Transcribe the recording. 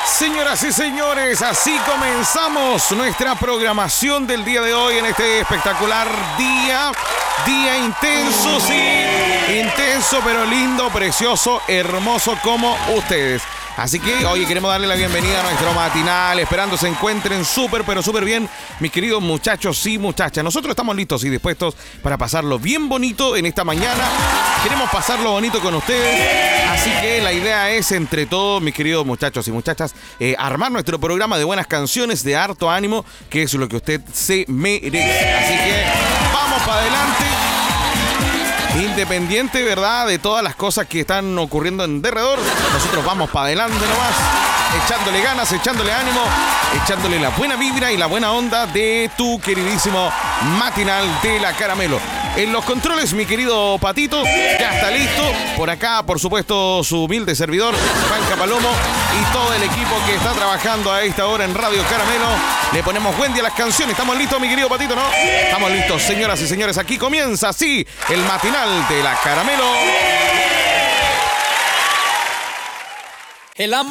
Señoras y señores, así comenzamos nuestra programación del día de hoy en este espectacular día. Día intenso, sí, intenso, pero lindo, precioso, hermoso como ustedes. Así que, oye, queremos darle la bienvenida a nuestro matinal, esperando se encuentren súper, pero súper bien, mis queridos muchachos y muchachas. Nosotros estamos listos y dispuestos para pasarlo bien bonito en esta mañana. Queremos pasarlo bonito con ustedes, así que la idea es, entre todos, mis queridos muchachos y muchachas, armar nuestro programa de buenas canciones, de harto ánimo, que es lo que usted se merece. Así que, vamos para adelante. Independiente, ¿verdad?, de todas las cosas que están ocurriendo en derredor, nosotros vamos para adelante nomás, echándole ganas, echándole ánimo, echándole la buena vibra y la buena onda de tu queridísimo matinal de la Caramelo. En los controles, mi querido Patito, ya está listo. Por acá, por supuesto, su humilde servidor, Franca Palomo, y todo el equipo que está trabajando a esta hora en Radio Caramelo. Le ponemos buen día a las canciones. ¿Estamos listos, mi querido Patito, no? Estamos listos, señoras y señores. Aquí comienza, sí, el matinal de la Caramelo. El amor.